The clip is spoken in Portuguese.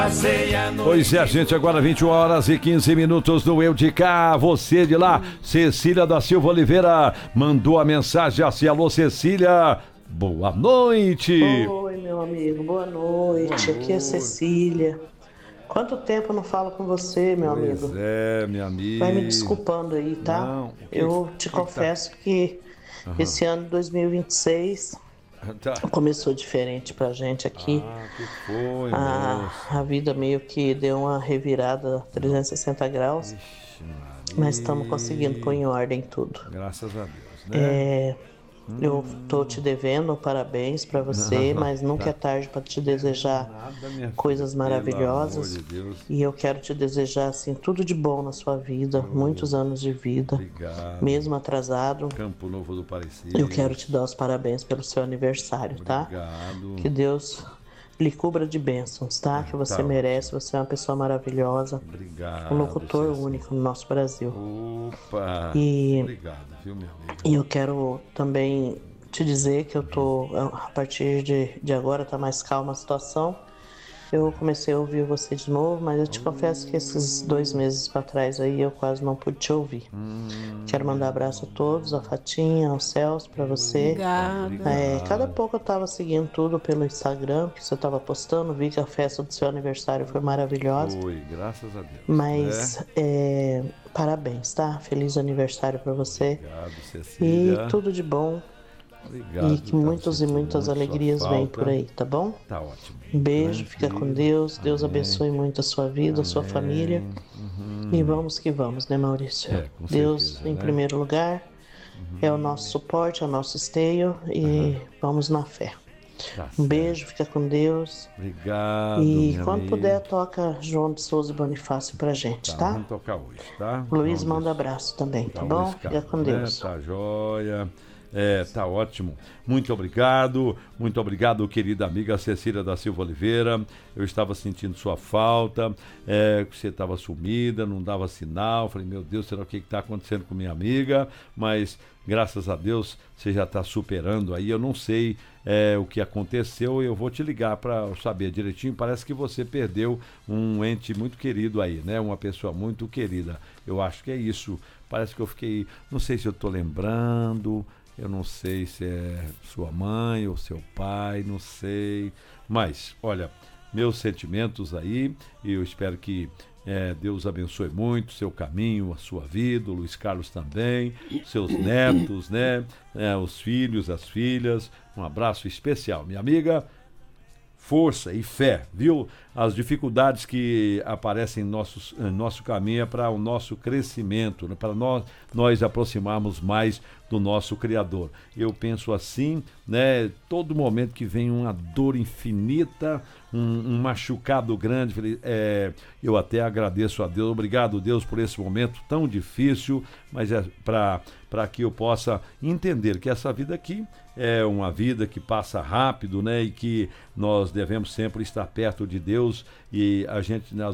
Pois é, gente, agora 21 horas e 15 minutos no Eu de Cá, você de lá. Cecília da Silva Oliveira mandou a mensagem assim: alô, Cecília, boa noite. Oi, meu amigo, boa noite. Aqui é Cecília. Quanto tempo eu não falo com você, meu amigo? Pois é, minha amiga. Vai me desculpando aí, tá? Não, eu te confesso que esse ano de 2026 começou diferente pra gente aqui. Que foi, a vida meio que deu uma revirada 360 graus. Mas estamos conseguindo pôr em ordem tudo. Graças a Deus, né? Eu tô te devendo parabéns pra você, mas nunca é tarde para te desejar coisas maravilhosas. E eu quero te desejar assim tudo de bom na sua vida, muitos anos de vida, mesmo atrasado. Campo Novo do Parecido. Eu quero te dar os parabéns pelo seu aniversário, tá? Que Deus lhe cubra de bênçãos, tá? Que você merece, você é uma pessoa maravilhosa. Obrigado. Um locutor único no nosso Brasil. Opa! Obrigado, viu, minha amiga? E eu quero também te dizer que eu tô, a partir de agora tá mais calma a situação. Eu comecei a ouvir você de novo, mas eu te confesso que esses 2 meses para trás aí eu quase não pude te ouvir. Quero mandar abraço a todos, a Fatinha, ao Celso, para você. Cada pouco eu tava seguindo tudo pelo Instagram, que você tava postando, vi que a festa do seu aniversário foi maravilhosa. Foi, graças a Deus. Mas, parabéns, tá? Feliz aniversário para você. Obrigado, Cecília. E tudo de bom. Obrigado, e que muitas e muitas alegrias vêm por aí, tá bom? Tá ótimo. Um beijo, fica com Deus. Deus abençoe muito a sua vida, a sua família. E vamos que vamos, né, Maurício? Com Deus certeza, em primeiro lugar, é o nosso suporte, é o nosso esteio e vamos na fé. Um beijo, fica com Deus. Obrigado. E quando puder, toca João de Souza e Bonifácio pra gente, tá? Vamos tocar hoje, tá? Luiz manda abraço também, tá bom? Fica com Deus. Tá joia. Tá ótimo. Muito obrigado, querida amiga Cecília da Silva Oliveira. Eu estava sentindo sua falta, você estava sumida, não dava sinal. Falei, meu Deus, será o que está acontecendo com minha amiga? Mas, graças a Deus, você já está superando aí. Eu não sei o que aconteceu, eu vou te ligar para saber direitinho. Parece que você perdeu um ente muito querido aí, né? Uma pessoa muito querida. Eu acho que é isso. Parece que eu fiquei, não sei se eu estou lembrando. Eu não sei se é sua mãe ou seu pai, não sei. Mas, olha, meus sentimentos aí, e eu espero que Deus abençoe muito seu caminho, a sua vida, o Luiz Carlos também, seus netos, né? Os filhos, as filhas. Um abraço especial, minha amiga. Força e fé, viu? As dificuldades que aparecem em nosso caminho é para o nosso crescimento, né? Para nós aproximarmos mais do nosso Criador. Eu penso assim, né? Todo momento que vem uma dor infinita, um machucado grande, eu até agradeço a Deus. Obrigado, Deus, por esse momento tão difícil, mas é para que eu possa entender que essa vida aqui é uma vida que passa rápido, né? E que nós devemos sempre estar perto de Deus e